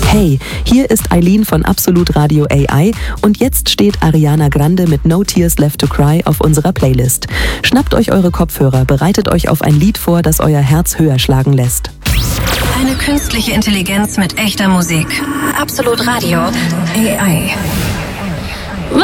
Hey, hier ist Eileen von Absolut Radio AI und jetzt steht Ariana Grande mit No Tears Left to Cry auf unserer Playlist. Schnappt euch eure Kopfhörer, bereitet euch auf ein Lied vor, das euer Herz höher schlagen lässt. Eine künstliche Intelligenz mit echter Musik. Absolut Radio AI.